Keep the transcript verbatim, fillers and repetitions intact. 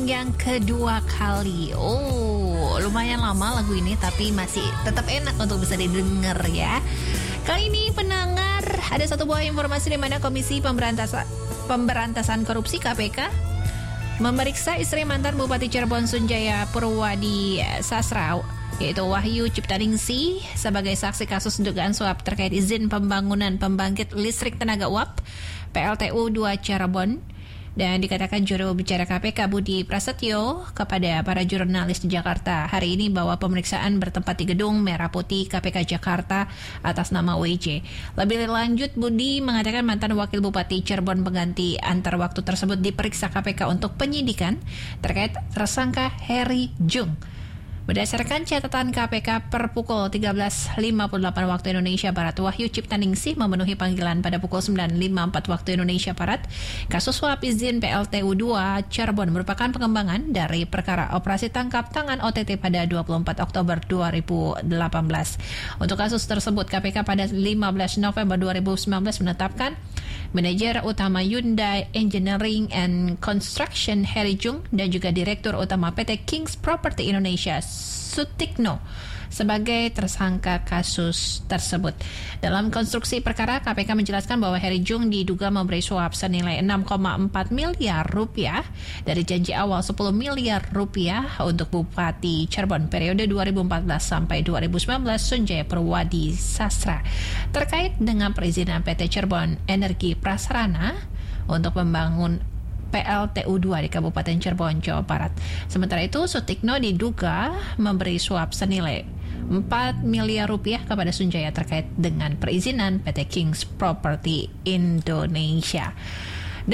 yang kedua kali. Oh, lumayan lama lagu ini, tapi masih tetap enak untuk bisa didengar ya. Kali ini pendengar, ada satu buah informasi di mana Komisi Pemberantasan Pemberantasan Korupsi K P K memeriksa istri mantan Bupati Cirebon Sunjaya Purwadi Sasra, yaitu Wahyu Ciptaningsih, sebagai saksi kasus dugaan suap terkait izin pembangunan pembangkit listrik tenaga uap P L T U dua Cirebon. Dan dikatakan juru bicara K P K Budi Prasetyo kepada para jurnalis di Jakarta hari ini bahwa pemeriksaan bertempat di gedung Merah Putih K P K Jakarta atas nama W J. Lebih lanjut, Budi mengatakan mantan wakil Bupati Cirebon pengganti antar waktu tersebut diperiksa K P K untuk penyidikan terkait tersangka Heri Jung. Berdasarkan catatan K P K per pukul tiga belas lima puluh delapan waktu Indonesia Barat, Wahyu Ciptaningsih memenuhi panggilan pada pukul sembilan lima puluh empat waktu Indonesia Barat. Kasus suap izin P L T U dua Cirebon merupakan pengembangan dari perkara operasi tangkap tangan O T T pada dua puluh empat Oktober dua ribu delapan belas. Untuk kasus tersebut, K P K pada lima belas November dua ribu sembilan belas menetapkan manajer utama Hyundai Engineering and Construction Heri Jung dan juga direktur utama P T Kings Property Indonesia Sutikno sebagai tersangka kasus tersebut. Dalam konstruksi perkara, K P K menjelaskan bahwa Heri Jung diduga memberi suap senilai enam koma empat miliar rupiah dari janji awal sepuluh miliar rupiah untuk Bupati Cirebon periode dua ribu empat belas sampai dua ribu sembilan belas Sunjaya Purwadi Sasra terkait dengan perizinan P T Cirebon Energi Prasarana untuk membangun P L T U dua di Kabupaten Cirebon, Jawa Barat. Sementara itu, Sutikno diduga memberi suap senilai empat miliar rupiah kepada Sunjaya terkait dengan perizinan P T Kings Property Indonesia.